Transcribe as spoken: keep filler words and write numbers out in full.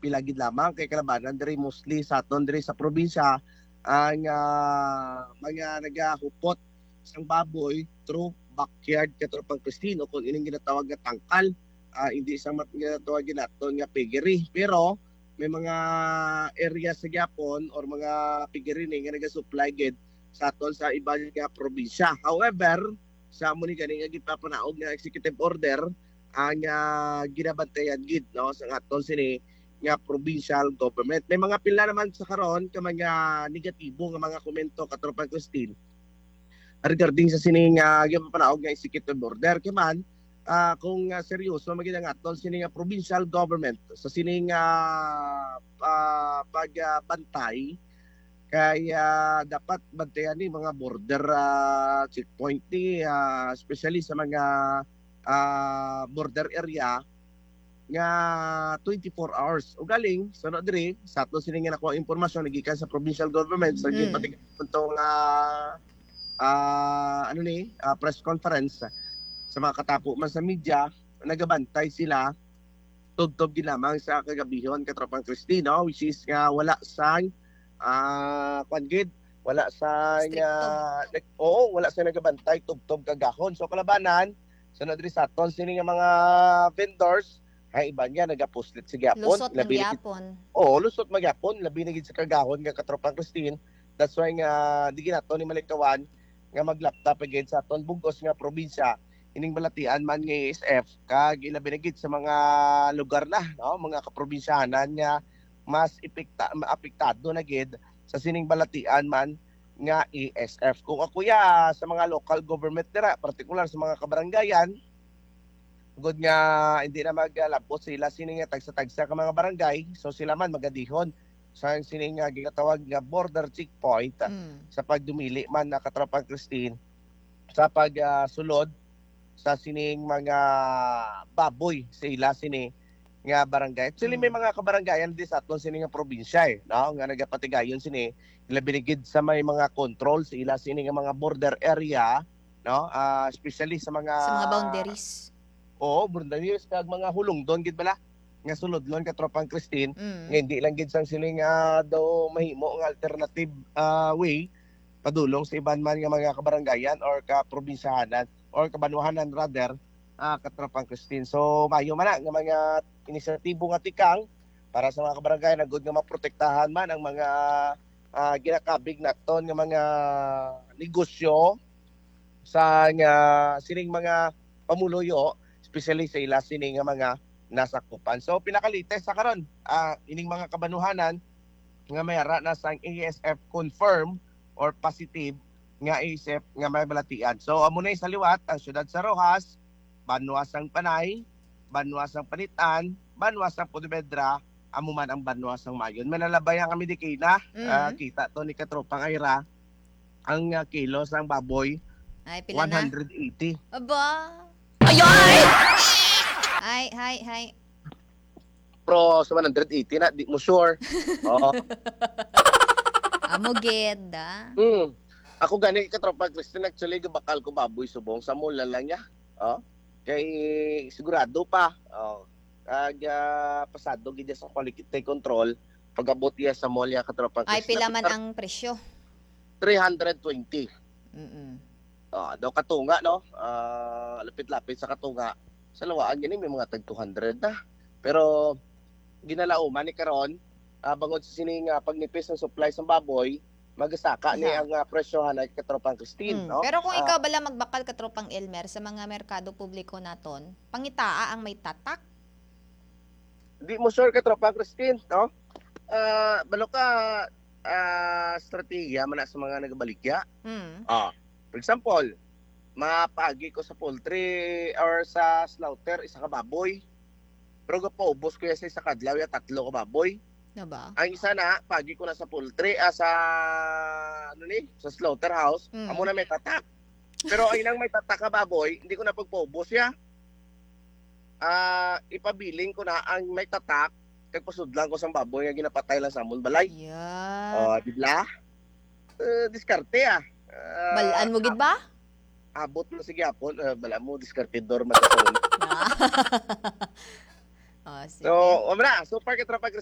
pilagid lamang kay kalabanan diri mostly sa aton diri sa probinsya ang uh, mga nagahupot sang baboy through backyard katropang Cristino kung ining ginatawag nga tangkal, uh, hindi sa mat ginatawag ginaton nga piggery. Pero may mga area sa Japon or mga piggery ni nga naga-supply gid sa aton sa ibang nga probinsya. However, sa mo ni gani nga gipapanaog nga executive order ang uh, ginabantayan gid no sa aton sini nga provincial government. May mga pila naman sa karon ka mga negatibo nga mga komento katropang Christine regarding sa sining uh, gipapanaog nga executive order kay man uh, kung uh, seryoso maging ang aton sining uh, provincial government sa sining uh, uh, pagbantay kaya dapat bantayan ni mga border uh, checkpoint ni uh, especially sa mga uh, border area nga twenty-four hours o galing sunod diri sa ato sining nga nakuha impormasyon nagikan sa provincial government sa mm. pati itong uh, uh, ano ni uh, press conference sa mga katapo man sa media nagabantay sila tugtog din lamang sa kagabihon katropang Cristino which is nga wala sang ah uh, kwangid wala sa uh, oo wala sa nagabantay tugtog kagahon so kalabanan sunod diri sa aton sini nga mga vendors ay iba niya nagapostlet sa gyapon lusot ng gyapon oo lusot magyapon labi na gid sa kagahon nga katropang Christine. That's why nga di ginato ni Malikawan nga maglaptop again sa aton bugos nga probinsya ining balatian man nga A S F kag ilabi na gid sa mga lugar na no mga kaprobinsyahanan nga mas epekta apektado na gid sa sining balatian man nga A S F. Kung ako ya sa mga local government dira, partikular sa mga kabarangayan, good nga hindi na maglabot sila sining nga tagsa-tagsa ka mga barangay, so sila man magadihon sa sining nga ginatawag nga border checkpoint mm. sa pagdumili man na katropang Christine sa pagsulod uh, sa sining mga baboy sa ila sini nga barangay. Actually may mga kabarangayan di sa aton sini nga probinsya eh, no? Nga nagapatigayon sini ilabinigid sa may mga control sa ila sini nga mga border area, no? Uh, especially sa mga sa mga boundaries. Oo, boundaries kag mga hulong doon gid bala nga sulod lon katropang Christine. Mm. Nga hindi lang gid sang sini nga daw mahimo nga alternative uh, way padulong sa iban man nga mga kabarangayan or ka probinsyahanan or kabanuhanan rather uh, katropang Christine. So mayo man na nga mga inisyatibo nga tikang para sa mga kabarangay na good nga maprotektahan man ang mga uh, ginakabig naton nga mga negosyo sa nga sining mga pamuluyo especially sa ila sining nga mga nasakupan. So pinakalite sa karon uh, ining mga kabanuhanan nga mayara na sang A S F confirm or positive nga A S F nga may balatian. So amo na sa liwat ang syudad sa Rojas, Banwasang Panay, Banwasang Panitan, Banwasang Pontevedra, amo man ang Banwasang Mayon. Manalabayan kami di kina, mm-hmm. uh, kita to ni katropang Ayra, ang uh, kilos ng baboy, ay, pila one hundred eighty. Na? Aba! Ay, ay! Ay, hi, hi. Pro, sa one hundred eighty na, di mo sure. Oo. Amo ged, da. Hmm. Ako gani katropang Christine, actually, gabakal ko baboy subong sa mula lang niya. Oh. Kay sigurado pa oh kag uh, pasado gid sa quality control pag-abot iya sa mall ya katropang ay pila man ang presyo three hundred twenty. Mm. Oh daw katunga no uh, lapit-lapit sa katunga sa lawaan gini may mga tag two hundred na pero ginalauman ni karon uh, bangod sa sining uh, pagnipis ng supply sa baboy magasaka ni ang uh, presyohan ay katropang Christine, mm. no? Pero kung uh, ikaw bala magbakal katropang Elmer sa mga merkado publiko naton, pangitaa ang may tatak? Di mo sure katropang Christine, no? Uh, balo ka uh, strategiya man sa mga nagabaligya. Mm. Ah, for example, mapagi ko sa poultry or sa slaughter isa ka baboy. Pero gapaubos ko ya sa isa kadlaw ya tatlo ka baboy. Na ba? Ang isa na, pagi ko na sa poultry, ah, sa, ano ni, sa slaughterhouse, mm. amo na may tatak. Pero ang ilang may tatak ka baboy, hindi ko na pagpaubos ya. Ah, ipabiling ko na ang may tatak, kagpasudlan ko sa baboy nga ginapatay lang sa amon balay. Yeah. Oh, di ba? Uh, diskarte ah. Uh, Balaan mo gid ba? Abot mo sige hapon, uh, balaan mo diskartidor man sa. Oh, so, wala. So, far katropang